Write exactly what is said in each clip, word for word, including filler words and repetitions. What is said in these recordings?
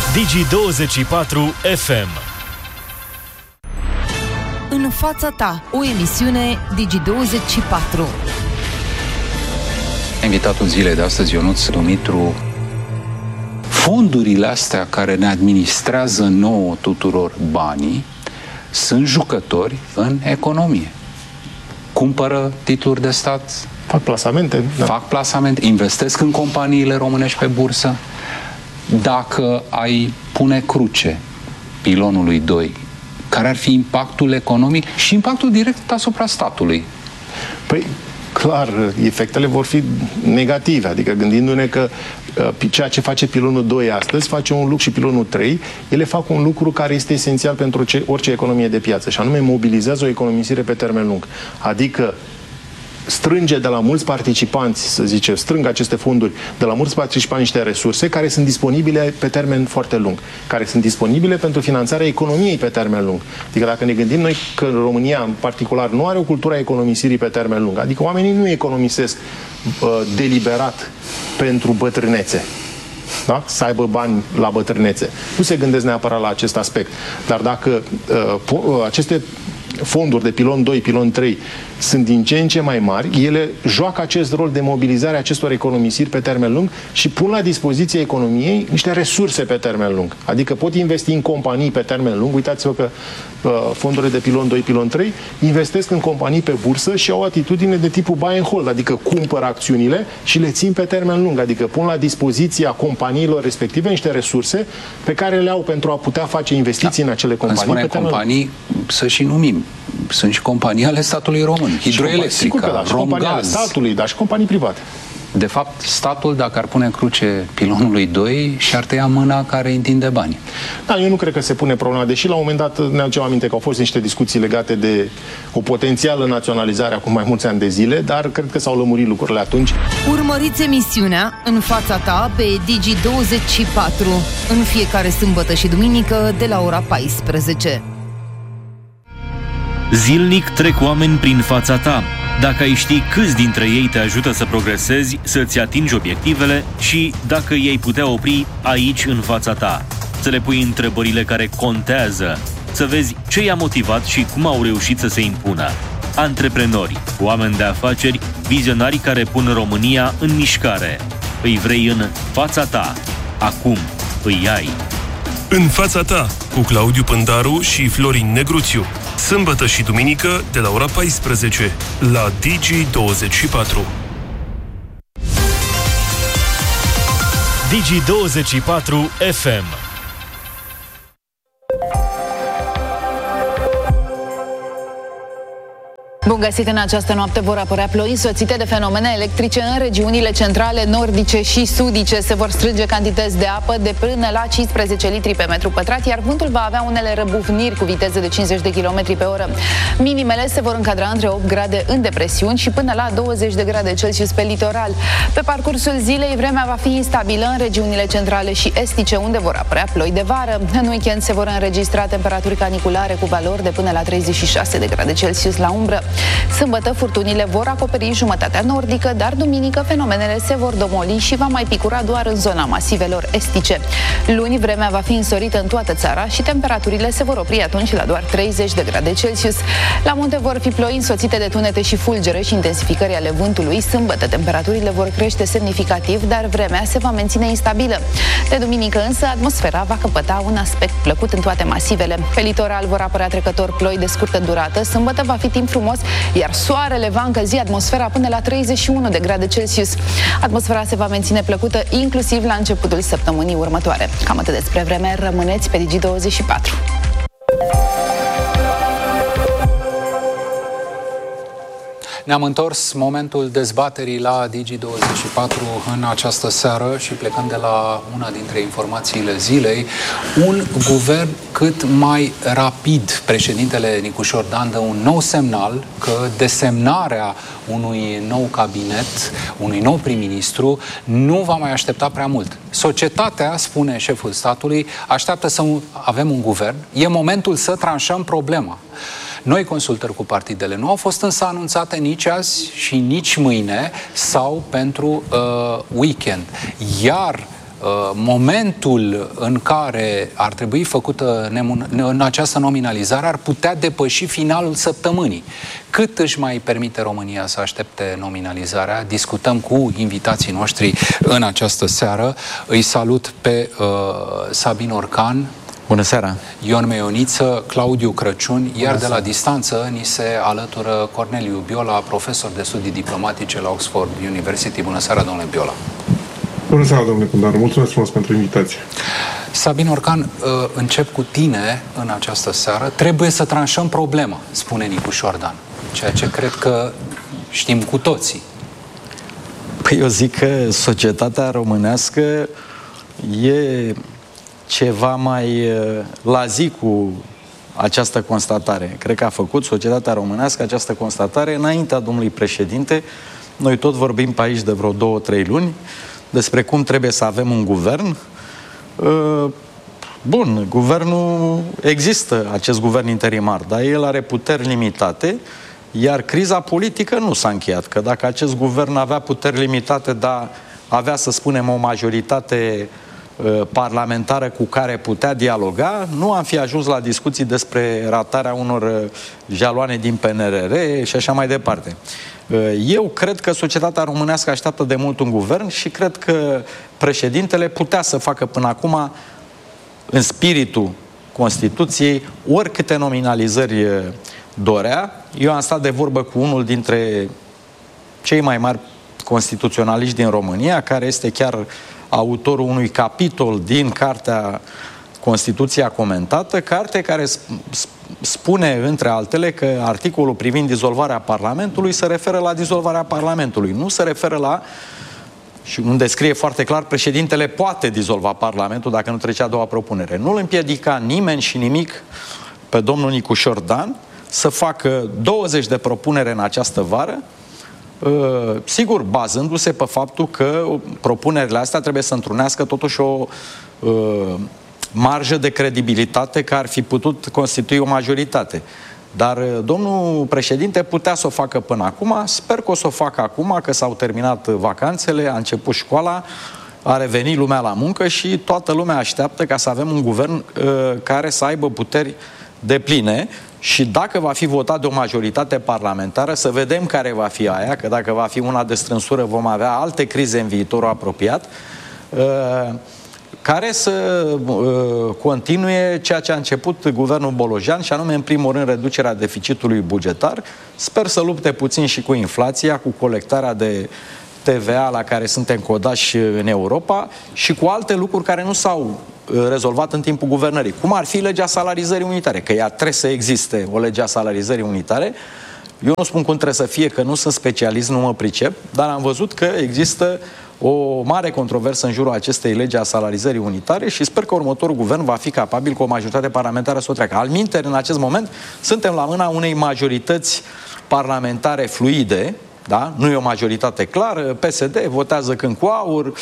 Digi douăzeci și patru F M. În fața ta, o emisiune Digi douăzeci și patru. Invitatul zilei de astăzi, Ionuț Dumitru. Fondurile astea care ne administrează nouă tuturor banii sunt jucători în economie. Cumpără titluri de stat, fac plasamente, da. fac plasamente, investesc în companiile românești pe bursă. Dacă ai pune cruce pilonului doi, care ar fi impactul economic și impactul direct asupra statului? Păi, clar, efectele vor fi negative, adică gândindu-ne că uh, ceea ce face pilonul doi astăzi face un lucru și pilonul trei, ele fac un lucru care este esențial pentru ce, orice economie de piață, și anume mobilizează o economisire pe termen lung. Adică strânge de la mulți participanți, să zicem, strâng aceste fonduri de la mulți participanți niște resurse care sunt disponibile pe termen foarte lung, care sunt disponibile pentru finanțarea economiei pe termen lung. Adică dacă ne gândim noi că România, în particular, nu are o cultură a economisirii pe termen lung, adică oamenii nu economisesc uh, deliberat pentru bătrânețe, da? Să aibă bani la bătrânețe. Nu se gândesc neapărat la acest aspect. Dar dacă uh, aceste fonduri de pilon doi, pilon trei sunt din ce în ce mai mari, ele joacă acest rol de mobilizare a acestor economisiri pe termen lung și pun la dispoziție economiei niște resurse pe termen lung. Adică pot investi în companii pe termen lung. Uitați-vă că uh, fondurile de pilon doi, pilon trei investesc în companii pe bursă și au o atitudine de tipul buy and hold, adică cumpără acțiunile și le țin pe termen lung, adică pun la dispoziția companiilor respective niște resurse pe care le au pentru a putea face investiții da. în acele companii pe termen companii, lung. Să și numim, sunt și companii ale statului român. Hidroelectrica, da, și companii ale statului, dar și companii private. De fapt, statul, dacă ar pune cruce pilonului doi, și-ar tăia mâna care întinde bani. Da, eu nu cred că se pune problema, deși la un moment dat ne aducem aminte că au fost niște discuții legate de o potențială naționalizare acum mai mulți ani de zile, dar cred că s-au lămurit lucrurile atunci. Urmăriți emisiunea În fața ta pe Digi douăzeci și patru în fiecare sâmbătă și duminică de la ora paisprezece. Zilnic trec oameni prin fața ta. Dacă ai ști câți dintre ei te ajută să progresezi, să-ți atingi obiectivele și dacă i-ai putea opri aici în fața ta. Să le pui întrebările care contează, să vezi ce i-a motivat și cum au reușit să se impună. Antreprenori, oameni de afaceri, vizionari care pun România în mișcare. Îi vrei în fața ta. Acum îi ai. În fața ta, cu Claudiu Pândaru și Florin Negruțiu. Sâmbătă și duminică de la ora paisprezece la Digi douăzeci și patru. Digi douăzeci și patru F M. Bun găsit! În această noapte vor apărea ploi însoțite de fenomene electrice în regiunile centrale, nordice și sudice. Se vor strânge cantități de apă de până la cincisprezece litri pe metru pătrat, iar vântul va avea unele răbufniri cu viteze de cincizeci de kilometri pe oră. Minimele se vor încadra între opt grade în depresiuni și până la douăzeci de grade Celsius pe litoral. Pe parcursul zilei, vremea va fi instabilă în regiunile centrale și estice, unde vor apărea ploi de vară. În weekend se vor înregistra temperaturi caniculare cu valori de până la treizeci și șase de grade Celsius la umbră. Sâmbătă, furtunile vor acoperi jumătatea nordică, dar duminică fenomenele se vor domoli și va mai picura doar în zona masivelor estice. Luni, vremea va fi însorită în toată țara și temperaturile se vor opri atunci la doar treizeci de grade Celsius. La munte vor fi ploi însoțite de tunete și fulgere și intensificări ale vântului. Sâmbătă, temperaturile vor crește semnificativ, dar vremea se va menține instabilă. De duminică însă, atmosfera va căpăta un aspect plăcut în toate masivele. Pe litoral vor apărea trecător ploi de scurtă durată. Sâmbătă va fi timp frumos, iar soarele va încălzi atmosfera până la treizeci și unu de grade Celsius. Atmosfera se va menține plăcută inclusiv la începutul săptămânii următoare. Cam atât despre vreme, rămâneți pe Digi douăzeci și patru. Ne-am întors, momentul dezbaterii la Digi douăzeci și patru în această seară și plecând de la una dintre informațiile zilei, un guvern cât mai rapid. Președintele Nicușor Dan dă un nou semnal că desemnarea unui nou cabinet, unui nou prim-ministru, nu va mai aștepta prea mult. Societatea, spune șeful statului, așteaptă să avem un guvern. E momentul să tranșăm problema. Noi consultări cu partidele nu au fost însă anunțate nici azi și nici mâine sau pentru uh, weekend. Iar momentul în care ar trebui făcută în această nominalizare ar putea depăși finalul săptămânii. Cât își mai permite România să aștepte nominalizarea? Discutăm cu invitații noștri în această seară. Îi salut pe uh, Sabin Orcan. Bună seara! Ion Meioniță, Claudiu Crăciun, iar de la distanță ni se alătură Corneliu Biola, profesor de studii diplomatice la Oxford University. Bună seara, domnule Biola! Bună seara, domnule Pundaru! Mulțumesc frumos pentru invitație! Sabin Orcan, încep cu tine în această seară. Trebuie să tranșăm problema, spune Nicu Șordan, ceea ce cred că știm cu toții. Păi eu zic că societatea românească e ceva mai la zi cu această constatare. Cred că a făcut societatea românească această constatare înaintea domnului președinte. Noi tot vorbim pe aici de vreo două, trei luni despre cum trebuie să avem un guvern. Bun, guvernul există, acest guvern interimar, dar el are puteri limitate, iar criza politică nu s-a încheiat. Că dacă acest guvern avea puteri limitate, dar avea, să spunem, o majoritate parlamentară cu care putea dialoga, nu am fi ajuns la discuții despre ratarea unor jaloane din P N R R și așa mai departe. Eu cred că societatea românească așteaptă de mult un guvern și cred că președintele putea să facă până acum, în spiritul Constituției, oricâte nominalizări dorea. Eu am stat de vorbă cu unul dintre cei mai mari constituționaliști din România, care este chiar autorul unui capitol din cartea Constituția comentată, carte care spune, între altele, că articolul privind dizolvarea Parlamentului se referă la dizolvarea Parlamentului. Nu se referă la, și unde scrie foarte clar, președintele poate dizolva Parlamentul dacă nu trece a doua propunere. Nu îl împiedica nimeni și nimic pe domnul Nicu Șordan să facă douăzeci de propunere în această vară, sigur, bazându-se pe faptul că propunerile astea trebuie să întrunească totuși o marjă de credibilitate care ar fi putut constitui o majoritate. Dar domnul președinte putea să o facă până acum, sper că o să o facă acum, că s-au terminat vacanțele, a început școala, a revenit lumea la muncă și toată lumea așteaptă ca să avem un guvern uh, care să aibă puteri depline și dacă va fi votat de o majoritate parlamentară, să vedem care va fi aia, că dacă va fi una de strânsură vom avea alte crize în viitorul apropiat, uh, care să uh, continue ceea ce a început guvernul Bolojan și anume, în primul rând, reducerea deficitului bugetar. Sper să lupte puțin și cu inflația, cu colectarea de T V A la care suntem codași în Europa și cu alte lucruri care nu s-au rezolvat în timpul guvernării. Cum ar fi legea salarizării unitare, că ea trebuie să existe, o lege a salarizării unitare. Eu nu spun cum trebuie să fie, că nu sunt specialist, nu mă pricep, dar am văzut că există o mare controversă în jurul acestei legi a salarizării unitare și sper că următorul guvern va fi capabil cu o majoritate parlamentară să o treacă. Altminteri, în acest moment, suntem la mâna unei majorități parlamentare fluide, da? Nu e o majoritate clară, P S D votează când cu aur,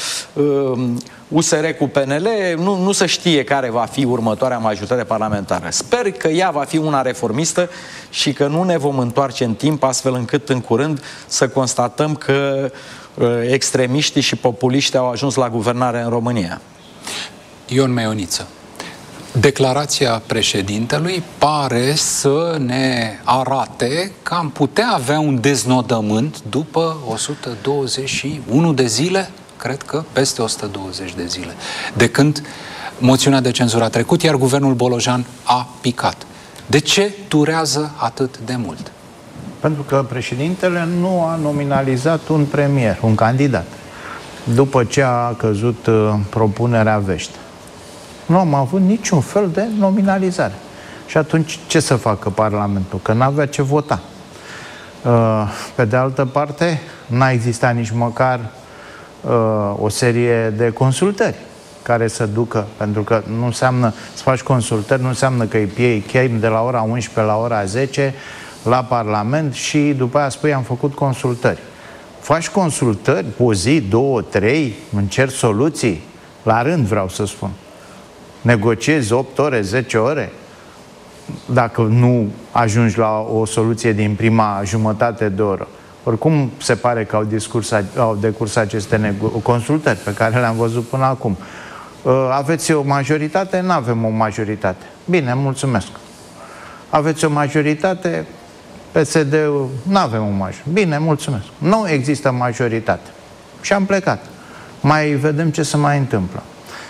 U S R cu P N L, nu, nu se știe care va fi următoarea majoritate parlamentară. Sper că ea va fi una reformistă și că nu ne vom întoarce în timp astfel încât în curând să constatăm că extremiștii și populiștii au ajuns la guvernare în România. Ion Meioniță, declarația președintelui pare să ne arate că am putea avea un deznodământ după o sută douăzeci și unu de zile, cred că peste o sută douăzeci de zile, de când moțiunea de cenzură a trecut, iar guvernul Bolojan a picat. De ce durează atât de mult? Pentru că președintele nu a nominalizat un premier, un candidat, după ce a căzut uh, propunerea Vește. Nu am avut niciun fel de nominalizare. Și atunci ce să facă Parlamentul? Că n-avea ce vota. Uh, pe de altă parte, n-a existat nici măcar uh, o serie de consultări care să ducă, pentru că nu înseamnă să faci consultări, nu înseamnă că îi iei chem de la ora unsprezece la ora zece la Parlament și după aia spui am făcut consultări. Faci consultări, o zi, două, trei, încerci soluții, la rând vreau să spun. Negociezi opt ore, zece ore, dacă nu ajungi la o soluție din prima jumătate de oră. Oricum se pare că au, discurs, au decurs aceste consultări pe care le-am văzut până acum. Aveți o majoritate? Nu avem o majoritate. Bine, mulțumesc. Aveți o majoritate? P S D-ul? Nu avem o majoritate. Bine, mulțumesc. Nu există majoritate. Și am plecat. Mai vedem ce se mai întâmplă.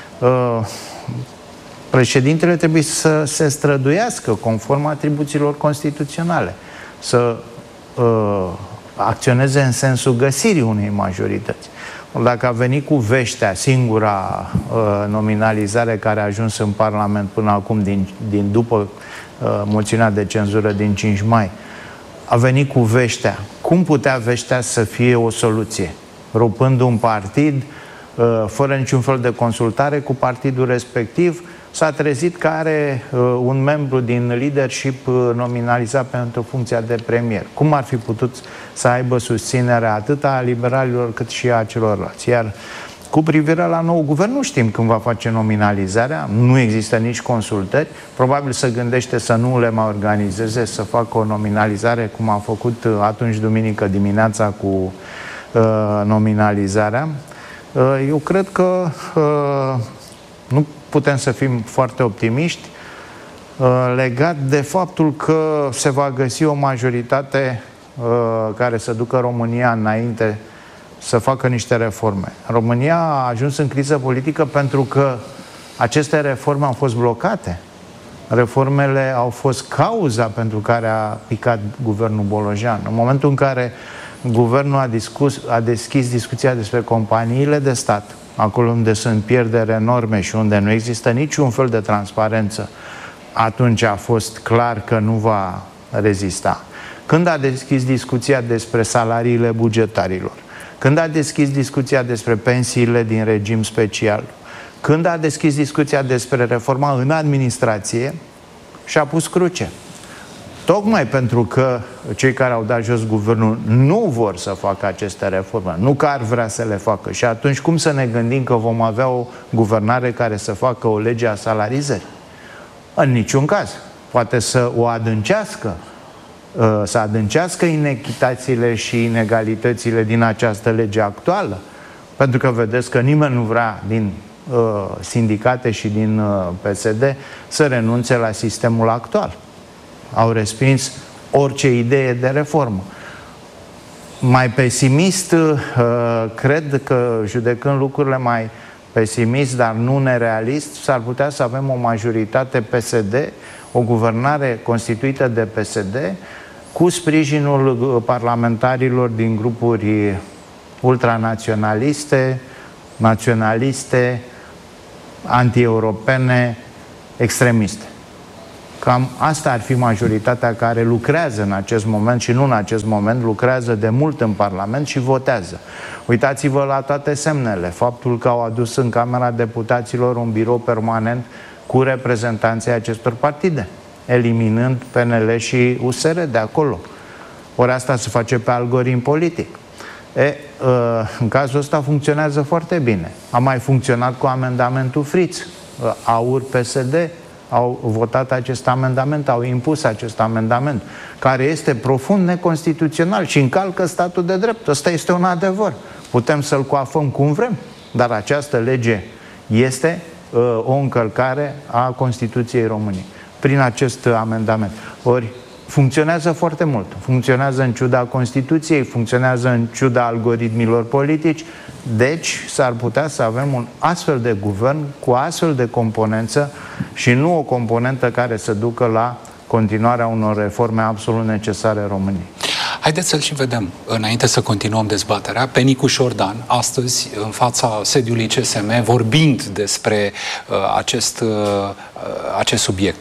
Președintele trebuie să se străduiască conform atribuțiilor constituționale, să uh, acționeze în sensul găsirii unei majorități. Dacă a venit cu veștea, singura uh, nominalizare care a ajuns în Parlament până acum, din, din după uh, moțiunea de cenzură din cinci mai, a venit cu veștea. Cum putea veștea să fie o soluție? Rupând un partid, uh, fără niciun fel de consultare cu partidul respectiv, s-a trezit că are uh, un membru din leadership uh, nominalizat pentru funcția de premier. Cum ar fi putut să aibă susținerea atât a liberalilor cât și a celorlalți? Iar cu privire la nou guvern, nu știm când va face nominalizarea, nu există nici consultări, probabil se gândește să nu le mai organizeze, să facă o nominalizare cum a făcut uh, atunci duminică dimineața cu uh, nominalizarea. Uh, eu cred că uh, nu putem să fim foarte optimiști uh, legat de faptul că se va găsi o majoritate uh, care să ducă România înainte să facă niște reforme. România a ajuns în criză politică pentru că aceste reforme au fost blocate. Reformele au fost cauza pentru care a picat guvernul Bolojan. În momentul în care guvernul a, discus, a deschis discuția despre companiile de stat, acolo unde sunt pierderi enorme și unde nu există niciun fel de transparență, atunci a fost clar că nu va rezista. Când a deschis discuția despre salariile bugetarilor, când a deschis discuția despre pensiile din regim special, când a deschis discuția despre reforma în administrație, și-a pus cruce. Tocmai pentru că cei care au dat jos guvernul nu vor să facă aceste reforme, nu că ar vrea să le facă. Și atunci cum să ne gândim că vom avea o guvernare care să facă o lege a salarizării? În niciun caz. Poate să o adâncească, să adâncească inechitățile și inegalitățile din această lege actuală. Pentru că vedeți că nimeni nu vrea din sindicate și din P S D să renunțe la sistemul actual. Au respins orice idee de reformă. Mai pesimist, cred că, judecând lucrurile mai pesimist, dar nu nerealist, s-ar putea să avem o majoritate P S D, o guvernare constituită de P S D, cu sprijinul parlamentarilor din grupuri ultranaționaliste, naționaliste, anti-europene, extremiste. Cam asta ar fi majoritatea care lucrează în acest moment și nu în acest moment, lucrează de mult în Parlament și votează. Uitați-vă la toate semnele. Faptul că au adus în Camera Deputaților un birou permanent cu reprezentanții acestor partide, eliminând P N L și U S R de acolo. Ori asta se face pe algoritm politic. E, în cazul ăsta funcționează foarte bine. A mai funcționat cu amendamentul Friț. AUR, P S D au votat acest amendament, au impus acest amendament, care este profund neconstituțional și încalcă statul de drept. Ăsta este un adevăr. Putem să-l coafăm cum vrem, dar această lege este uh, o încălcare a Constituției României prin acest amendament. Ori funcționează foarte mult. Funcționează în ciuda Constituției, funcționează în ciuda algoritmilor politici. Deci s-ar putea să avem un astfel de guvern cu astfel de componență și nu o componentă care să ducă la continuarea unor reforme absolut necesare României. Haideți să-l și vedem, înainte să continuăm dezbaterea, pe Nicu Șordan, astăzi, în fața sediului C S M, vorbind despre uh, acest, uh, acest subiect.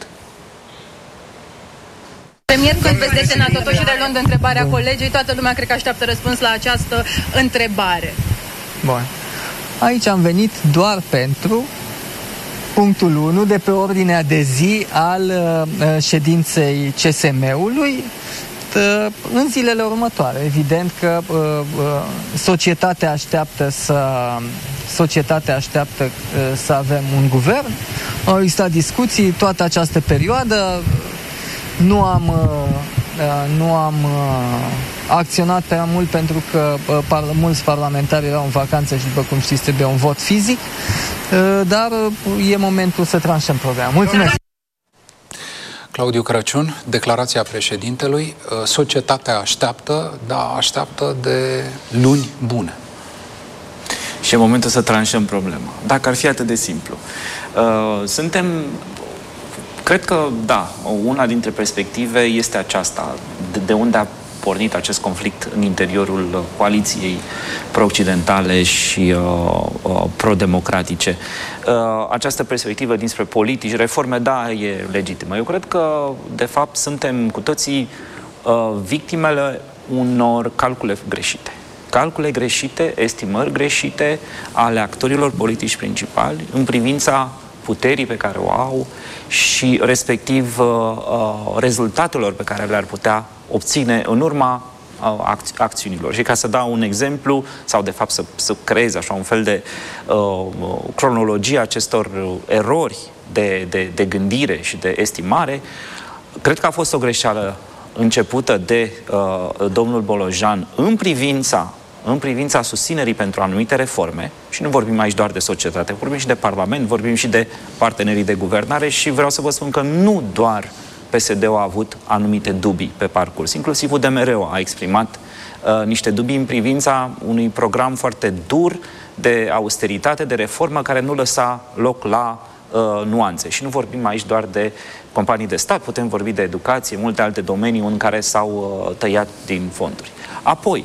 Premier, când veți senator, totuși reluând întrebarea colegii, toată lumea cred că așteaptă răspuns la această întrebare. Bun. Aici am venit doar pentru punctul unu de pe ordinea de zi al uh, ședinței C S M-ului uh, în zilele următoare. Evident că uh, uh, societatea așteaptă să societatea așteaptă uh, să avem un guvern. Au existat discuții toată această perioadă. Nu am, nu am acționat prea mult pentru că par, mulți parlamentari erau în vacanță și, după cum știți, trebuie un vot fizic, dar e momentul să tranșăm problema. Mulțumesc! Claudiu Crăciun, declarația președintelui, societatea așteaptă, dar așteaptă de luni bune. Și e momentul să tranșăm problema. Dacă ar fi atât de simplu. Suntem... Cred că, da, una dintre perspective este aceasta, de, de unde a pornit acest conflict în interiorul coaliției pro-occidentale și uh, uh, pro-democratice. Uh, această perspectivă dinspre politici, reforme, da, e legitimă. Eu cred că, de fapt, suntem cu toții uh, victimele unor calcule greșite. Calcule greșite, estimări greșite ale actorilor politici principali în privința puterii pe care o au și respectiv uh, uh, rezultatelor pe care le-ar putea obține în urma uh, acți acțiunilor. Și ca să dau un exemplu, sau de fapt să, să creez așa un fel de uh, cronologie acestor erori de, de, de gândire și de estimare, cred că a fost o greșeală începută de uh, domnul Bolojan în privința în privința susținerii pentru anumite reforme, și nu vorbim aici doar de societate, vorbim și de Parlament, vorbim și de partenerii de guvernare și vreau să vă spun că nu doar P S D-ul a avut anumite dubii pe parcurs, inclusiv U D M R-ul a exprimat uh, niște dubii în privința unui program foarte dur de austeritate, de reformă, care nu lăsa loc la uh, nuanțe. Și nu vorbim aici doar de companii de stat, putem vorbi de educație, multe alte domenii în care s-au uh, tăiat din fonduri. Apoi,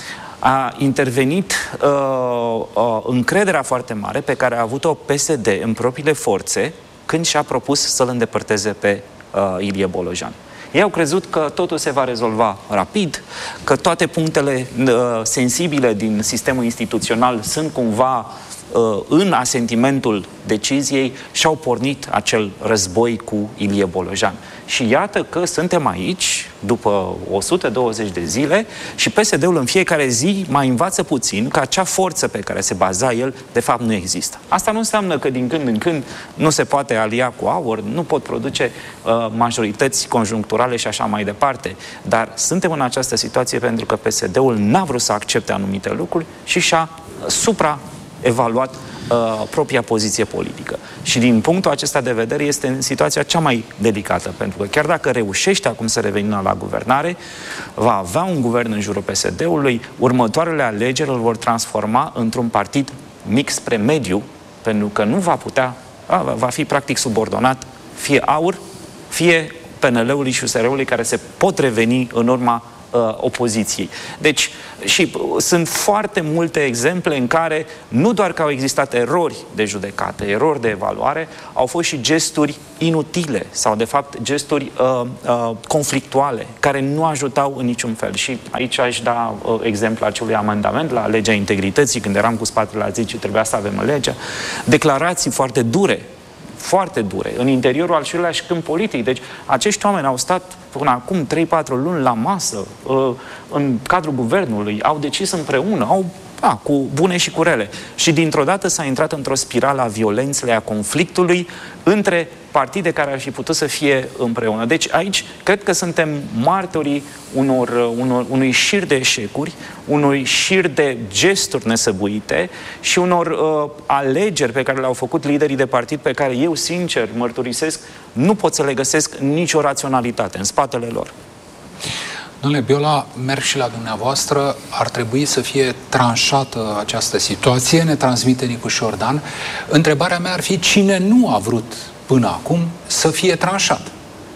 a intervenit uh, uh, încrederea foarte mare pe care a avut-o P S D în propriile forțe când și-a propus să-l îndepărteze pe uh, Ilie Bolojan. Ei au crezut că totul se va rezolva rapid, că toate punctele uh, sensibile din sistemul instituțional sunt cumva uh, în asentimentul deciziei și au pornit acel război cu Ilie Bolojan. Și iată că suntem aici, după o sută douăzeci de zile, și P S D-ul în fiecare zi mai învață puțin că acea forță pe care se baza el, de fapt, nu există. Asta nu înseamnă că din când în când nu se poate alia cu AUR, nu pot produce uh, majorități conjuncturale și așa mai departe. Dar suntem în această situație pentru că P S D-ul n-a vrut să accepte anumite lucruri și și-a supraevaluat Uh, propria poziție politică. Și din punctul acesta de vedere este în situația cea mai delicată, pentru că chiar dacă reușește acum să revină la guvernare, va avea un guvern în jurul P S D-ului, următoarele alegeri îl vor transforma într-un partid mic spre mediu, pentru că nu va putea, a, va fi practic subordonat fie AUR, fie P N L-ului și U S R-ului, care se pot reveni în urma opoziției. Deci, și sunt foarte multe exemple în care nu doar că au existat erori de judecată, erori de evaluare, au fost și gesturi inutile sau, de fapt, gesturi uh, uh, conflictuale, care nu ajutau în niciun fel. Și aici aș da uh, exemplu acelui amendament la legea integrității, când eram cu spatele la zi și trebuia să avem legea. Declarații foarte dure, foarte dure, în interiorul același câmp politic. Deci, acești oameni au stat până acum trei patru luni la masă, în cadrul guvernului, au decis împreună, au, a, cu bune și cu rele. Și dintr-o dată s-a intrat într-o spirală a violenței, a conflictului între partide care ar fi putut să fie împreună. Deci aici cred că suntem martorii unor, unor, unui șir de eșecuri, unui șir de gesturi nesăbuite și unor uh, alegeri pe care le-au făcut liderii de partid, pe care eu, sincer, mărturisesc, nu pot să le găsesc nicio raționalitate în spatele lor. Domnule Biola, merg și la dumneavoastră. Ar trebui să fie tranșată această situație, ne transmite Nicu Șordan. Întrebarea mea ar fi: cine nu a vrut până acum să fie tranșat?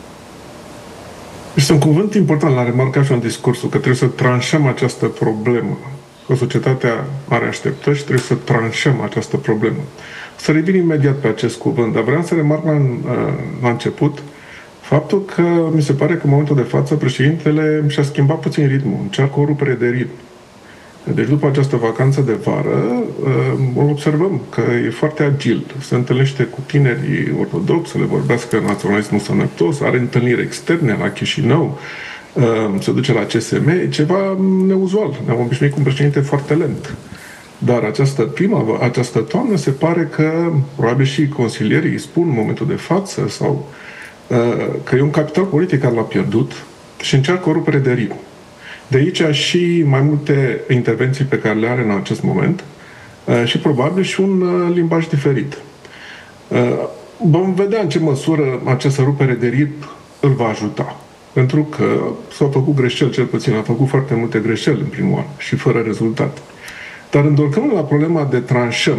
Este un cuvânt important, l-a remarcat și în discursul, că trebuie să tranșăm această problemă. Că societatea are așteptări și trebuie să tranșăm această problemă. Să revin imediat pe acest cuvânt, dar vreau să remarc la, la început faptul că mi se pare că în momentul de față președintele și-a schimbat puțin ritmul, încearcă o rupere de ritm. Deci după această vacanță de vară observăm că e foarte agil. Se întâlnește cu tinerii ortodoxi, să le vorbească naționalismul sănătos, are întâlniri externe la Chișinău, se duce la C S M, e ceva neuzual. Ne-am obișnuit cu un președinte foarte lent. Dar această primă, această toamnă se pare că probabil și consilierii îi spun în momentul de față sau că e un capital politic care l-a pierdut și încearcă o rupere de ritm. De aici și mai multe intervenții pe care le are în acest moment și probabil și un limbaj diferit. Vom vedea în ce măsură această rupere de ritm îl va ajuta. Pentru că s-au făcut greșeli, cel puțin, a făcut foarte multe greșeli în primul an și fără rezultat. Dar întorcând la problema de tranșăm,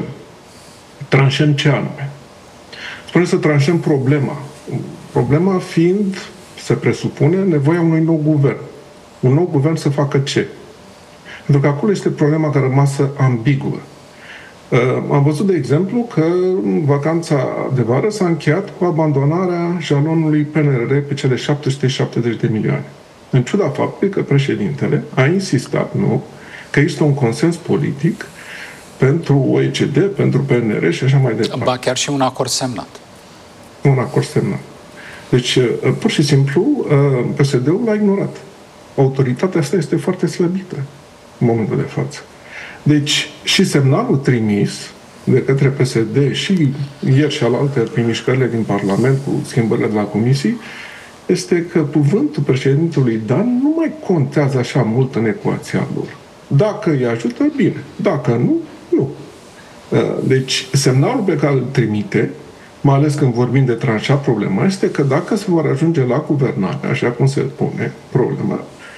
tranșăm ce anume? Spune să tranșăm problema. Problema fiind, se presupune, nevoia unui nou guvern. Un nou guvern să facă ce? Pentru că acolo este problema care a rămas ambiguă. Uh, am văzut, de exemplu, că vacanța de vară s-a încheiat cu abandonarea jalonului P N R R pe cele șapte sute șaptezeci de milioane. În ciuda faptului că președintele a insistat, nu, că există un consens politic pentru O E C D, pentru P N R și așa mai departe. Ba chiar și un acord semnat. Un acord semnat. Deci, pur și simplu, P S D-ul l-a ignorat. Autoritatea asta este foarte slăbită în momentul de față. Deci, și semnalul trimis de către P S D și ieri și alaltă prin mișcările din Parlament cu schimbările de la comisii este că cuvântul președintelui Dan nu mai contează așa mult în ecuația lor. Dacă îi ajută, bine. Dacă nu, nu. Deci, semnalul pe care îl trimite, mai ales când vorbim de tranșat problema, este că dacă se vor ajunge la guvernare, așa cum se pune problema,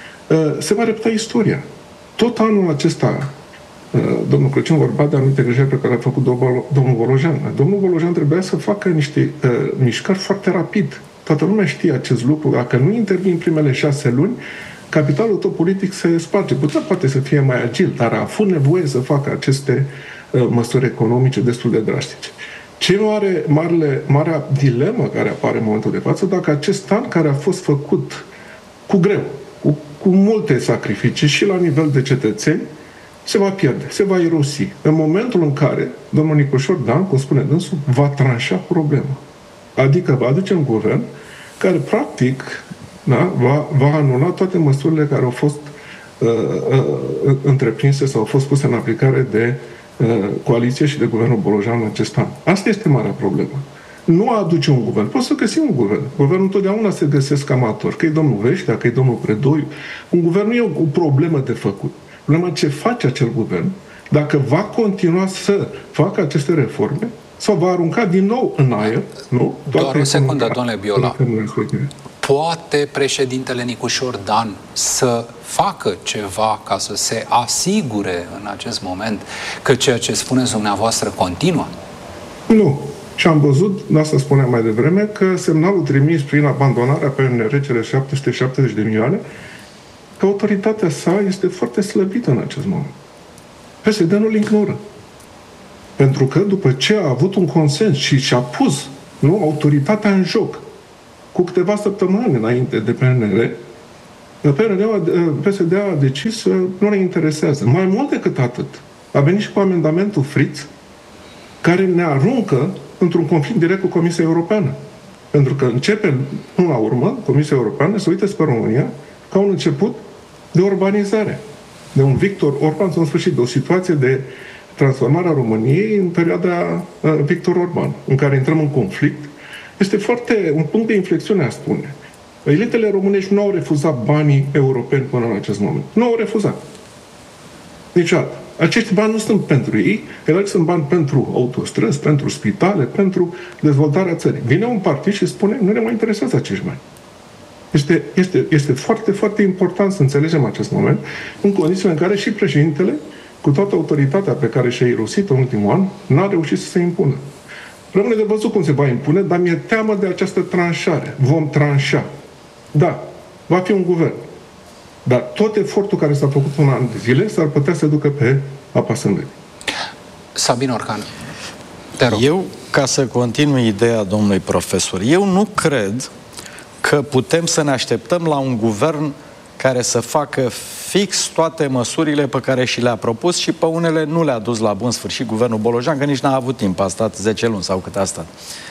se va repeta istoria. Tot anul acesta, domnul Crăciun vorbea de anumite greșeli pe care a făcut domnul Volojan. Domnul Volojan trebuia să facă niște uh, mișcări foarte rapid. Toată lumea știe acest lucru. Dacă nu intervin primele șase luni, capitalul tău politic se sparge. Putea poate să fie mai agil, dar a avut nevoie să facă aceste uh, măsuri economice destul de drastice. Ce mare, marele, marea dilemă care apare în momentul de față, dacă acest an care a fost făcut cu greu, cu, cu multe sacrificii și la nivel de cetățeni, se va pierde, se va irosi. În momentul în care domnul Nicușor Dan, cum spune dânsul, va tranșa problema. Adică va aduce un guvern care, practic, da, va, va anula toate măsurile care au fost uh, uh, întreprinse sau au fost puse în aplicare de uh, coaliție și de guvernul Bolojan în acest an. Asta este marea problemă. Nu aduce un guvern. Poți să găsim un guvern. Guvernul întotdeauna se găsesc amatori. Că e domnul Veștea, că e domnul Predoiu. Un guvern nu e o, o problemă de făcut. Problema ce face acel guvern, dacă va continua să facă aceste reforme sau va arunca din nou în aer, nu? Doar o secundă, domnule Biola. Poate președintele Nicușor Dan să facă ceva ca să se asigure în acest moment că ceea ce spuneți dumneavoastră continuă? Nu. Și am văzut, asta spuneam mai devreme, că semnalul trimis prin abandonarea P N R cele șapte sute șaptezeci de milioane, că autoritatea sa este foarte slăbită în acest moment. P S D nu-l ignoră. Pentru că după ce a avut un consens și și-a pus, nu, autoritatea în joc cu câteva săptămâni înainte de P N R, P S D a decis să nu le interesează. Mai mult decât atât, a venit și cu amendamentul Fritz, care ne aruncă într-un conflict direct cu Comisia Europeană. Pentru că începe, până la urmă, Comisia Europeană să uite spre România ca un început de urbanizare. De un Victor Orban, în sfârșit, de o situație de transformare a României în perioada uh, Victor Orban, în care intrăm în conflict. Este foarte un punct de inflexiune, a spune. Elitele românești nu au refuzat banii europeni până în acest moment. Nu au refuzat. Niciodată. Acești bani nu sunt pentru ei, ele sunt bani pentru autostrăzi, pentru spitale, pentru dezvoltarea țării. Vine un partid și spune, nu ne mai interesează acești bani. Este, este, este foarte, foarte important să înțelegem acest moment, în condițiile în care și președintele, cu toată autoritatea pe care și-a irosit în ultimul an, n-a reușit să se impună. Rămâne de văzut cum se va impune, dar mi-e teamă de această tranșare. Vom tranșa. Da, va fi un guvern. Dar tot efortul care s-a făcut un an de zile s-ar putea să ducă pe apa sâmbetei. Sabin Orcan, te rog. Eu, ca să continui ideea domnului profesor, eu nu cred că putem să ne așteptăm la un guvern care să facă fix toate măsurile pe care și le-a propus și pe unele nu le-a dus la bun sfârșit guvernul Bolojan, că nici n-a avut timp, a stat zece luni sau cât a stat.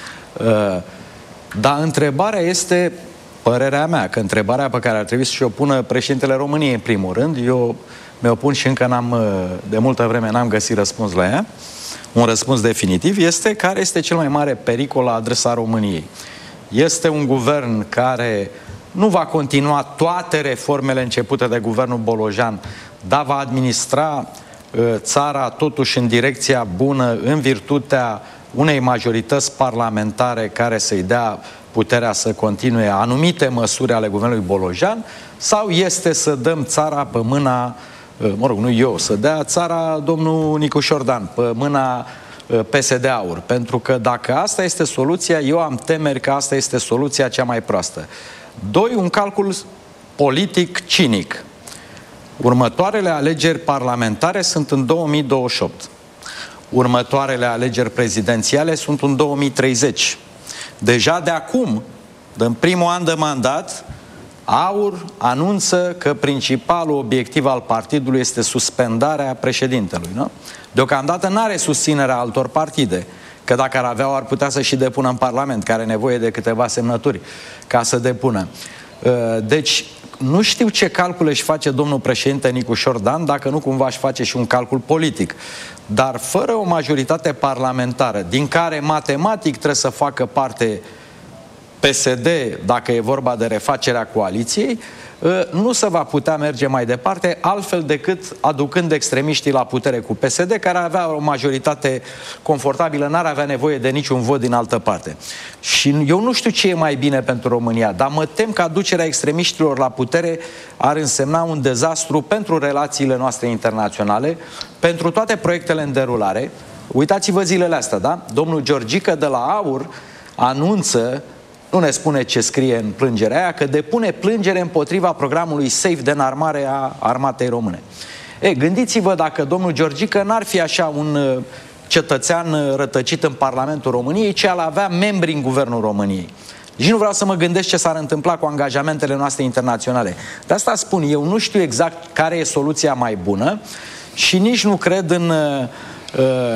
Dar întrebarea este, părerea mea, că întrebarea pe care ar trebui să și-o pună președintele României în primul rând, eu mi-o pun și încă n-am, de multă vreme n-am găsit răspuns la ea, un răspuns definitiv, este care este cel mai mare pericol la adresa României. Este un guvern care nu va continua toate reformele începute de guvernul Bolojan, dar va administra țara totuși în direcția bună, în virtutea unei majorități parlamentare care să-i dea puterea să continue anumite măsuri ale guvernului Bolojan, sau este să dăm țara pe mâna, mă rog, nu eu, să dea țara domnul Nicu Șordan pe mâna P S D Aur? Pentru că dacă asta este soluția, eu am temeri că asta este soluția cea mai proastă. Doi, un calcul politic cinic. Următoarele alegeri parlamentare sunt în două mii douăzeci și opt. Următoarele alegeri prezidențiale sunt în două mii treizeci. Deja de acum, în primul an de mandat, AUR anunță că principalul obiectiv al partidului este suspendarea președintelui. Nu? Deocamdată nu are susținerea altor partide, că dacă ar avea, ar putea să și depună în Parlament, care are nevoie de câteva semnături ca să depună. Deci, nu știu ce calcul își face domnul președinte Nicu Șordan, dacă nu cumva își face și un calcul politic. Dar fără o majoritate parlamentară, din care matematic trebuie să facă parte P S D, dacă e vorba de refacerea coaliției, nu se va putea merge mai departe altfel decât aducând extremiștii la putere cu P S D, care avea o majoritate confortabilă, n-ar avea nevoie de niciun vot din altă parte. Și eu nu știu ce e mai bine pentru România, dar mă tem că aducerea extremiștilor la putere ar însemna un dezastru pentru relațiile noastre internaționale, pentru toate proiectele în derulare. Uitați-vă zilele astea, da? Domnul Georgică de la AUR anunță, nu ne spune ce scrie în plângerea aia, că depune plângere împotriva programului SAFE de înarmare a armatei române. E, gândiți-vă dacă domnul Georgică n-ar fi așa un cetățean rătăcit în Parlamentul României, ci ar avea membri în Guvernul României. Deci nu vreau să mă gândesc ce s-ar întâmpla cu angajamentele noastre internaționale. De asta spun, eu nu știu exact care e soluția mai bună și nici nu cred în Uh,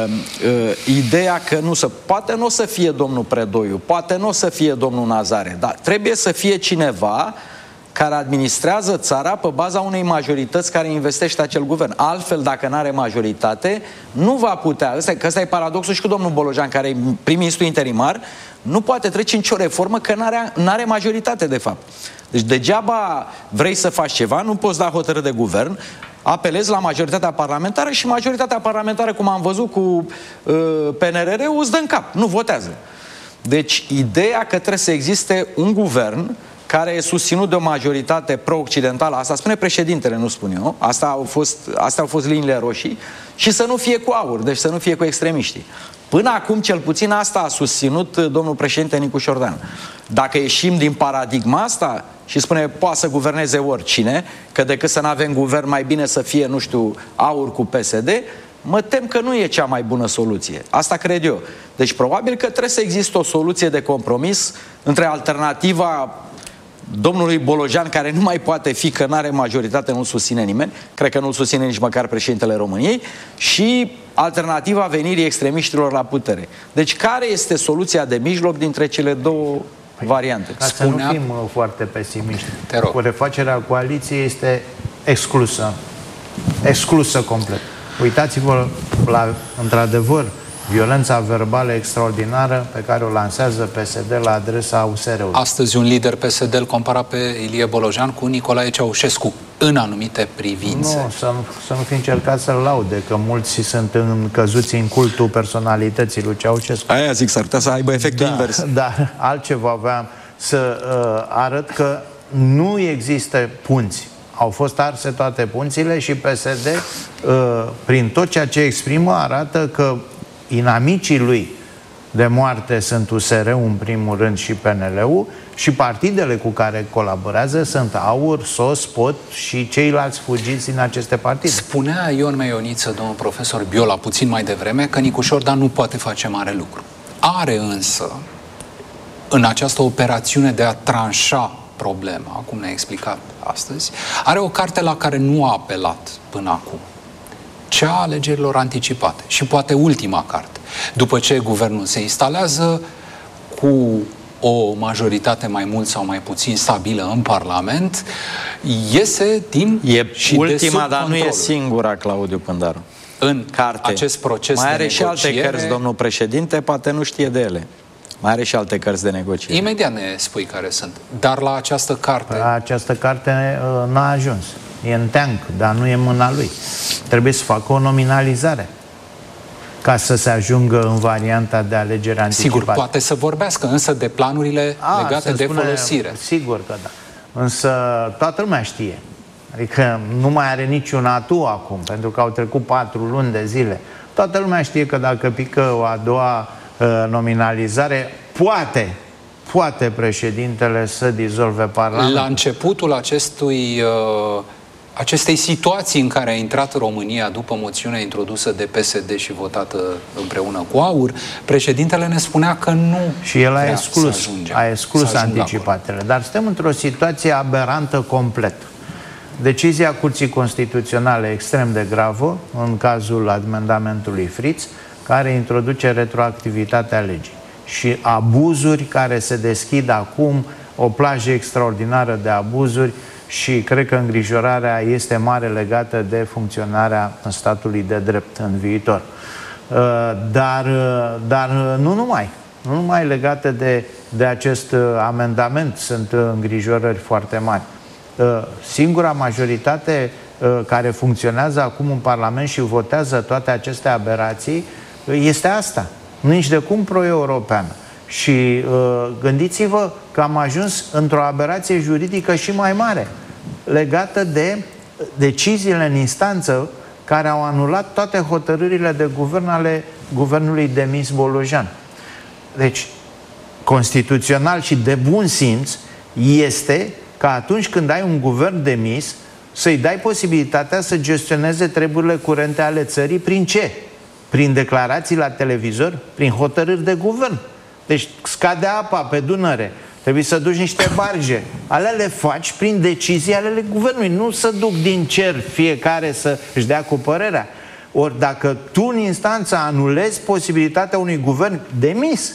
uh, ideea că nu se... Poate nu o să fie domnul Predoiu, poate nu o să fie domnul Nazare, dar trebuie să fie cineva care administrează țara pe baza unei majorități care investește acel guvern. Altfel, dacă nu are majoritate, nu va putea... Ăsta, că ăsta e paradoxul și cu domnul Bolojan, care e prim-ministru interimar, nu poate trece nicio reformă că nu are, n-are majoritate, de fapt. Deci degeaba vrei să faci ceva, nu poți da hotărâri de guvern, apelezi la majoritatea parlamentară și majoritatea parlamentară, cum am văzut cu uh, P N R R-ul, îți dă în cap, nu votează. Deci ideea că trebuie să existe un guvern care e susținut de o majoritate pro-occidentală, asta spune președintele, nu spun eu, asta au fost, astea au fost liniile roșii, și să nu fie cu AUR, deci să nu fie cu extremiștii. Până acum, cel puțin, asta a susținut domnul președinte Nicu Șordan. Dacă ieșim din paradigma asta și spune, poate să guverneze oricine, că decât să nu avem guvern, mai bine să fie, nu știu, AUR cu P S D, mă tem că nu e cea mai bună soluție. Asta cred eu. Deci probabil că trebuie să existe o soluție de compromis între alternativa domnului Bolojan, care nu mai poate fi, că nu are majoritate, nu susține nimeni, cred că nu susține nici măcar președintele României, și alternativa venirii extremiștilor la putere. Deci care este soluția de mijloc dintre cele două variante? Ca să nu fim foarte pesimiști, cu refacerea coaliției este exclusă. Exclusă complet. Uitați-vă la, într-adevăr, violența verbală extraordinară pe care o lansează P S D la adresa U S R-ului. Astăzi un lider P S D îl compara pe Ilie Bolojan cu Nicolae Ceaușescu în anumite privințe. Nu, să nu, să nu fi încercat să-l laude, că mulți sunt încăzuți în cultul personalității lui Ceaușescu. Aia zic, s-ar putea să aibă efectul da, invers. Dar altceva aveam să uh, arăt că nu există punți. Au fost arse toate punțile și P S D, uh, prin tot ceea ce exprimă, arată că inamicii lui de moarte sunt U S R-ul în primul rând și P N L-ul, și partidele cu care colaborează sunt AUR, S O S, P O T și ceilalți fugiți din aceste partide. Spunea Ion Meioniță, domnul profesor Biola, puțin mai devreme, că Nicu Șordan nu poate face mare lucru. Are însă, în această operațiune de a tranșa problema, cum ne-a explicat astăzi, are o carte la care nu a apelat până acum. Cea a alegerilor anticipate. Și poate ultima carte. După ce guvernul se instalează cu o majoritate mai mult sau mai puțin stabilă în Parlament, iese din e și ultima, de dar nu e singura, Claudiu Pândaru. În carte. Acest proces mai de are negociere... și alte cărți, domnul președinte, poate nu știe de ele. Mai are și alte cărți de negociere. Imediat ne spui care sunt. Dar la această carte... La această carte uh, n-a ajuns. E în teanc, dar nu e în mâna lui. Trebuie să facă o nominalizare ca să se ajungă în varianta de alegere anticipată. Sigur, poate să vorbească însă de planurile A, legate de spune, folosire. Sigur că da. Însă toată lumea știe. Adică nu mai are niciun atu acum, pentru că au trecut patru luni de zile. Toată lumea știe că dacă pică o a doua uh, nominalizare, poate, poate președintele să dizolve Parlamentul. La începutul acestui... Uh, acestei situații în care a intrat România după moțiunea introdusă de P S D și votată împreună cu AUR, președintele ne spunea că nu și el a exclus, a exclus anticipatele. Dar suntem într-o situație aberantă complet. Decizia Curții Constituționale extrem de gravă, în cazul amendamentului Fritz, care introduce retroactivitatea legii. Și abuzuri care se deschid acum, o plajă extraordinară de abuzuri, și cred că îngrijorarea este mare legată de funcționarea statului de drept în viitor. Dar, dar nu numai. Nu numai legate de, de acest amendament sunt îngrijorări foarte mari. Singura majoritate care funcționează acum în Parlament și votează toate aceste aberații este asta. Nici de cum pro-europeană. Și uh, gândiți-vă că am ajuns într-o aberație juridică și mai mare, legată de deciziile în instanță care au anulat toate hotărârile de guvern ale guvernului demis Bolojan. Deci, constituțional și de bun simț este că atunci când ai un guvern demis, să-i dai posibilitatea să gestioneze treburile curente ale țării. Prin ce? Prin declarații la televizor, prin hotărâri de guvern. Deci scade apa pe Dunăre, trebuie să duci niște barge. Alea le faci prin decizii ale guvernului, nu să duc din cer fiecare să își dea cu părerea. Ori dacă tu în instanță anulezi posibilitatea unui guvern demis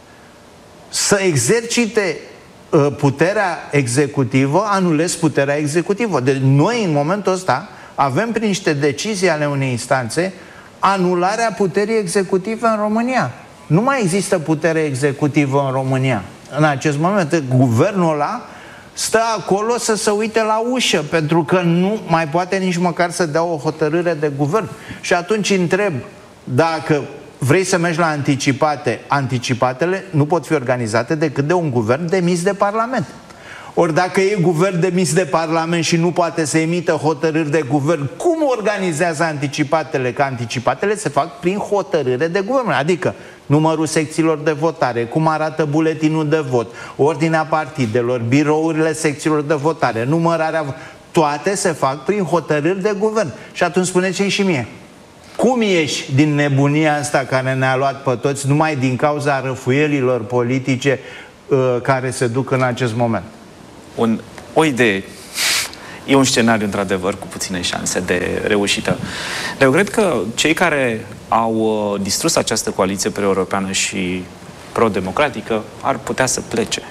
să exercite uh, puterea executivă, anulezi puterea executivă. Deci noi în momentul ăsta avem prin niște decizii ale unei instanțe anularea puterii executive în România. Nu mai există putere executivă în România. În acest moment, guvernul ăla stă acolo să se uite la ușă, pentru că nu mai poate nici măcar să dea o hotărâre de guvern. Și atunci întreb, dacă vrei să mergi la anticipate, anticipatele nu pot fi organizate decât de un guvern demis de Parlament. Ori dacă e guvern demis de Parlament și nu poate să emită hotărâri de guvern, cum organizează anticipatele? Că anticipatele se fac prin hotărâre de guvern. Adică numărul secțiilor de votare, cum arată buletinul de vot, ordinea partidelor, birourile secțiilor de votare, numărarea... Toate se fac prin hotărâri de guvern. Și atunci spuneți-mi și mie, cum ieși din nebunia asta care ne-a luat pe toți numai din cauza răfuielilor politice uh, care se duc în acest moment? Un, o idee. E un scenariu, într-adevăr, cu puține șanse de reușită. Dar eu cred că cei care au uh, distrus această coaliție pro-europeană și pro-democratică ar putea să plece.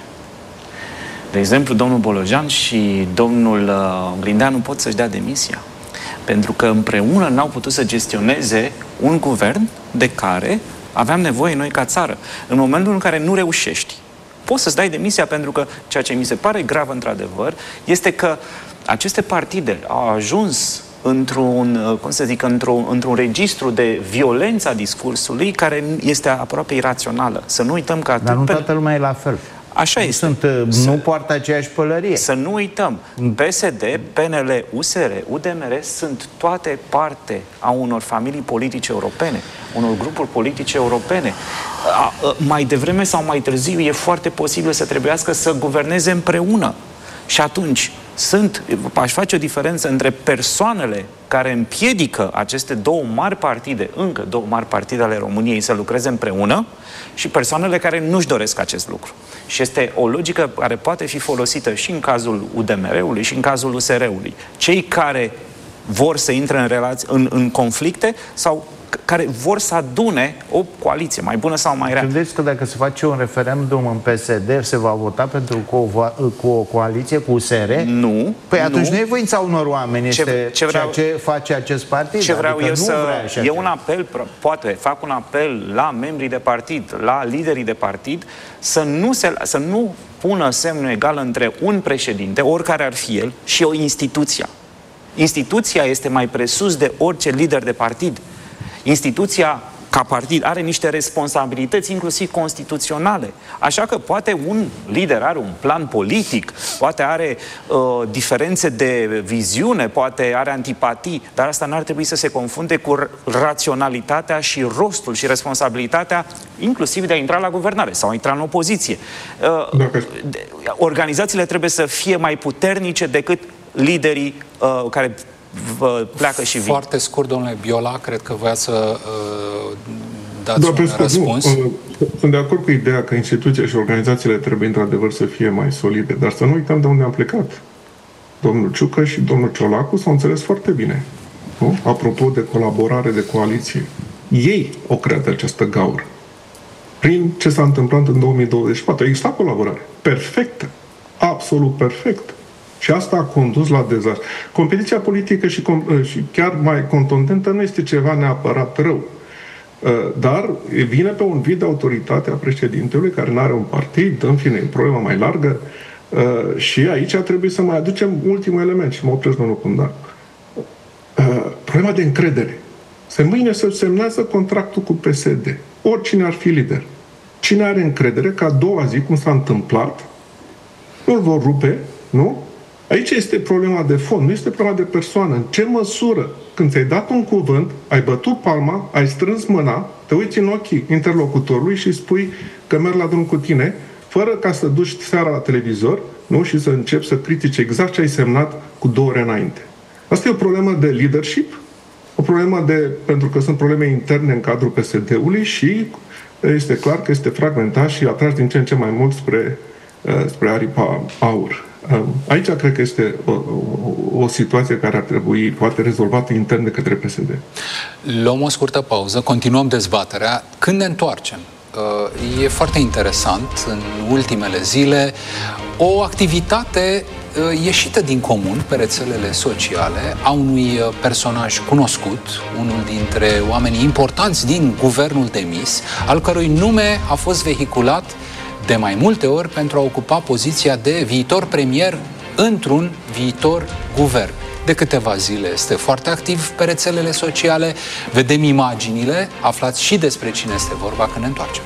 De exemplu, domnul Bolojan și domnul uh, Grindeanu pot să-și dea demisia. Pentru că împreună n-au putut să gestioneze un guvern de care aveam nevoie noi ca țară. În momentul în care nu reușești, poți să-ți dai demisia, pentru că ceea ce mi se pare grav, într-adevăr, este că aceste partide au ajuns într-un, cum să zic, într-un, într-un registru de violență a discursului care este aproape irațională. Să nu uităm că... Dar nu toată lumea e la fel. Așa nu este. Sunt, să, nu poartă aceeași pălărie. Să nu uităm, P S D, P N L, U S R, U D M R sunt toate parte a unor familii politice europene, unor grupuri politice europene. A, a, mai devreme sau mai târziu e foarte posibil să trebuiască să guverneze împreună. Și atunci sunt, aș face o diferență între persoanele care împiedică aceste două mari partide, încă două mari partide ale României, să lucreze împreună, și persoanele care nu-și doresc acest lucru. Și este o logică care poate fi folosită și în cazul U D M R-ului și în cazul U S R-ului. Cei care vor să intre în, relații, în, în conflicte sau care vor să adune o coaliție, mai bună sau mai rea. Credeți că dacă se face un referendum în P S D, se va vota pentru cu o, cu o coaliție cu U S R? Nu. Păi atunci nu, nu e voința unor oameni, este ce, ce vreau, ceea ce face acest partid. Ce vreau adică eu nu să... vrea E un apel, poate, fac un apel la membrii de partid, la liderii de partid, să nu, se, să nu pună semnul egal între un președinte, oricare ar fi el, și o instituție. Instituția este mai presus de orice lider de partid. Instituția, ca partid, are niște responsabilități, inclusiv constituționale. Așa că poate un lider are un plan politic, poate are uh, diferențe de viziune, poate are antipatii, dar asta n-ar trebui să se confunde cu raționalitatea și rostul și responsabilitatea, inclusiv de a intra la guvernare sau a intra în opoziție. Uh, organizațiile trebuie să fie mai puternice decât liderii uh, care pleacă și vin. Foarte scurt, domnule Biola, cred că voia să uh, dați da, un scurt, răspuns. Nu, sunt de acord cu ideea că instituțiile și organizațiile trebuie într-adevăr să fie mai solide, dar să nu uităm de unde am plecat. Domnul Ciucă și domnul Ciolacu s-au înțeles foarte bine. Nu? Apropo de colaborare, de coaliție. Ei au creat această gaură. Prin ce s-a întâmplat în două mii douăzeci și patru. Exista colaborare. Perfectă. Absolut perfectă. Și asta a condus la dezastru. Competiția politică și, și chiar mai contundentă nu este ceva neapărat rău. Dar vine pe un vid de autoritate a președintelui, care nu are un partid, în fine, e problema mai largă. Și aici trebuie să mai aducem ultimul element și mă opresc, domnul Pundan. Problema de încredere. Se mâine se semnează contractul cu P S D. Oricine ar fi lider. Cine are încredere că a doua zi, cum s-a întâmplat, nu-l vor rupe, nu? Aici este problema de fond, nu este problema de persoană. În ce măsură, când ți-ai dat un cuvânt, ai bătut palma, ai strâns mâna, te uiți în ochii interlocutorului și spui că merg la drum cu tine, fără ca să duci seara la televizor, nu? Și să începi să critici exact ce ai semnat cu două ore înainte. Asta e o problemă de leadership, o problemă de, pentru că sunt probleme interne în cadrul P S D-ului și este clar că este fragmentat și atras din ce în ce mai mult spre, spre aripa aur. Aici cred că este o, o, o situație care ar trebui poate rezolvată intern de către P S D. Luăm o scurtă pauză, continuăm dezbaterea. Când ne întoarcem? E foarte interesant în ultimele zile o activitate ieșită din comun pe rețelele sociale a unui personaj cunoscut, unul dintre oamenii importanți din guvernul demis, al cărui nume a fost vehiculat de mai multe ori pentru a ocupa poziția de viitor premier într-un viitor guvern. De câteva zile este foarte activ pe rețelele sociale, vedem imaginile, aflați și despre cine este vorba când ne întoarcem.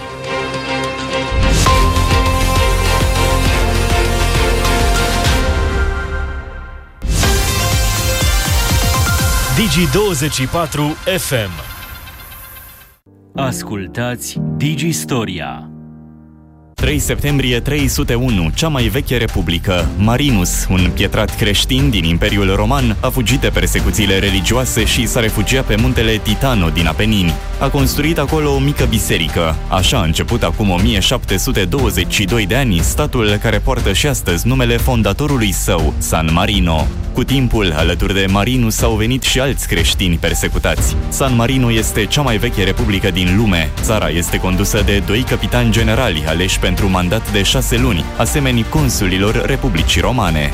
Digi douăzeci și patru F M. Ascultați Digi Storia. trei septembrie trei sute unu, cea mai veche republică. Marinus, un pietrat creștin din Imperiul Roman, a fugit de persecuțiile religioase și s-a refugiat pe muntele Titano din Apenini. A construit acolo o mică biserică. Așa a început acum o mie șapte sute douăzeci și doi de ani statul care poartă și astăzi numele fondatorului său, San Marino. Cu timpul, alături de Marinus au venit și alți creștini persecutați. San Marino este cea mai veche republică din lume. Țara este condusă de doi capitani generali aleși pentru mandat de șase luni, asemeni consulilor Republicii Romane.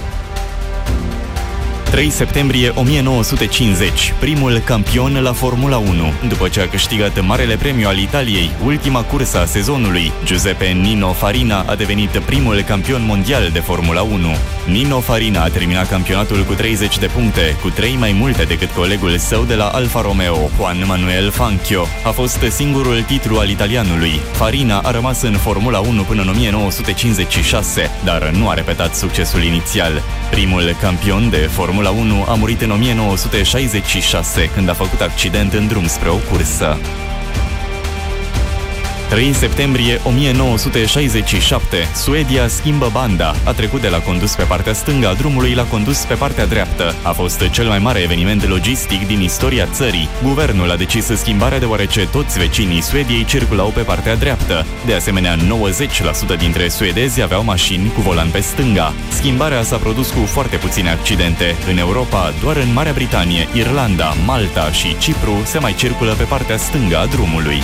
trei septembrie o mie nouă sute cincizeci, primul campion la Formula unu. După ce a câștigat Marele Premiu al Italiei, ultima cursă a sezonului, Giuseppe Nino Farina a devenit primul campion mondial de Formula unu. Nino Farina a terminat campionatul cu treizeci de puncte, cu trei mai multe decât colegul său de la Alfa Romeo, Juan Manuel Fangio. A fost singurul titlu al italianului. Farina a rămas în Formula unu până în o mie nouă sute cincizeci și șase, dar nu a repetat succesul inițial. Primul campion de Formula unu a murit în o mie nouă sute șaizeci și șase, când a făcut accident în drum spre o cursă. trei septembrie o mie nouă sute șaizeci și șapte. Suedia schimbă banda. A trecut de la condus pe partea stângă a drumului la condus pe partea dreaptă. A fost cel mai mare eveniment logistic din istoria țării. Guvernul a decis schimbarea deoarece toți vecinii Suediei circulau pe partea dreaptă. De asemenea, nouăzeci la sută dintre suedezi aveau mașini cu volan pe stânga. Schimbarea s-a produs cu foarte puține accidente. În Europa, doar în Marea Britanie, Irlanda, Malta și Cipru se mai circulă pe partea stângă a drumului.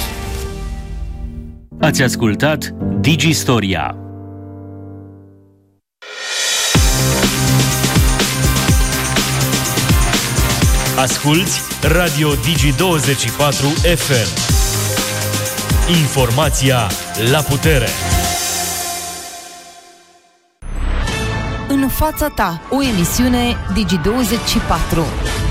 Ați ascultat Digistoria. Asculți Radio Digi douăzeci și patru F M. Informația la putere. În fața ta, o emisiune Digi douăzeci și patru.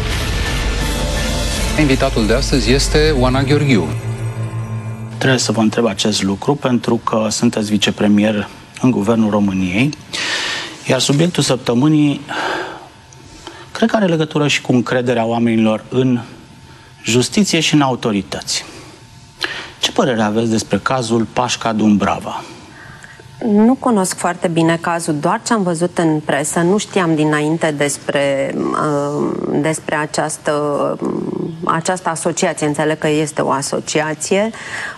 Invitatul de astăzi este Oana Gheorghiu. Trebuie să vă întreb acest lucru pentru că sunteți vicepremier în Guvernul României, iar subiectul săptămânii cred că are legătură și cu încrederea oamenilor în justiție și în autorități. Ce părere aveți despre cazul Pașca Dumbrava? Nu cunosc foarte bine cazul, doar ce am văzut în presă. Nu știam dinainte despre, despre această, această asociație. Înțeleg că este o asociație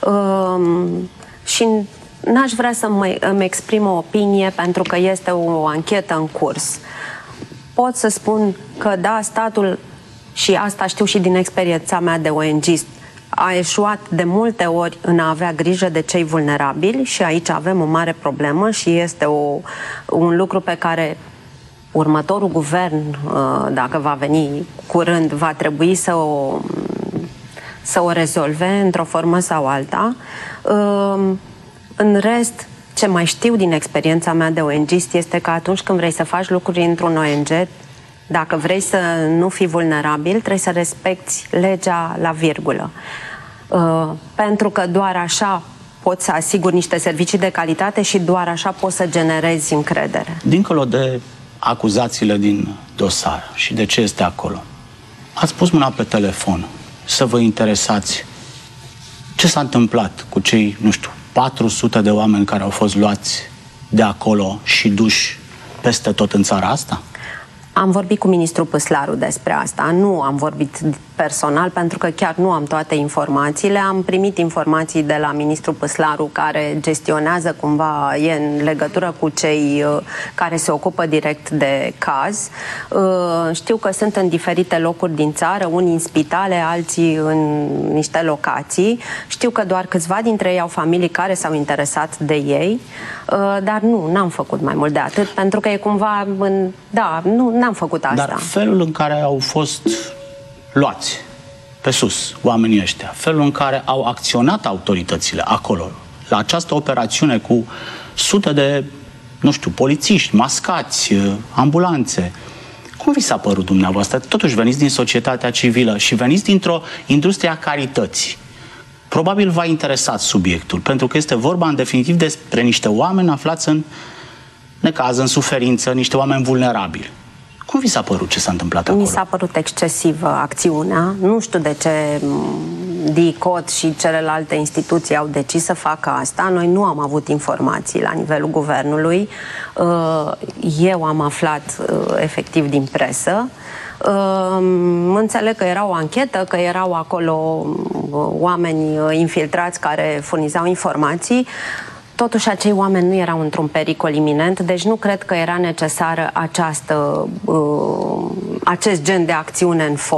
și n-aș vrea să îmi exprim o opinie pentru că este o anchetă în curs. Pot să spun că da, statul, și asta știu și din experiența mea de O N G-ist, a eșuat de multe ori în a avea grijă de cei vulnerabili și aici avem o mare problemă și este o, un lucru pe care următorul guvern, dacă va veni curând, va trebui să o, să o rezolve într-o formă sau alta. În rest, ce mai știu din experiența mea de O N G-ist este că atunci când vrei să faci lucruri într-un O N G, dacă vrei să nu fii vulnerabil, trebuie să respecti legea la virgulă. Uh, pentru că doar așa poți să asiguri niște servicii de calitate și doar așa poți să generezi încredere. Dincolo de acuzațiile din dosar și de ce este acolo, ați pus mâna pe telefon să vă interesați ce s-a întâmplat cu cei, nu știu, patru sute de oameni care au fost luați de acolo și duși peste tot în țara asta? Am vorbit cu ministrul Păslaru despre asta. Nu am vorbit personal pentru că chiar nu am toate informațiile. Am primit informații de la ministrul Păslaru care gestionează cumva, e în legătură cu cei uh, care se ocupă direct de caz. Uh, știu că sunt în diferite locuri din țară, unii în spitale, alții în niște locații. Știu că doar câțiva dintre ei au familii care s-au interesat de ei, uh, dar nu, n-am făcut mai mult de atât pentru că e cumva, în, da, nu, n-am făcut asta. Dar felul în care au fost luați pe sus oamenii ăștia, felul în care au acționat autoritățile acolo, la această operațiune cu sute de, nu știu, polițiști, mascați, ambulanțe, cum vi s-a părut dumneavoastră? Totuși veniți din societatea civilă și veniți dintr-o industrie a carității. Probabil v-a interesat subiectul, pentru că este vorba în definitiv despre niște oameni aflați în necaz, în suferință, niște oameni vulnerabili. Cum vi s-a părut ce s-a întâmplat acolo? Mi s-a părut excesivă acțiunea. Nu știu de ce D I C O T și celelalte instituții au decis să facă asta. Noi nu am avut informații la nivelul guvernului. Eu am aflat efectiv din presă. Înțeleg că era o anchetă, că erau acolo oameni infiltrați care furnizau informații. Totuși, acei oameni nu erau într-un pericol iminent, deci nu cred că era necesară această, uh, acest gen de acțiune în fond.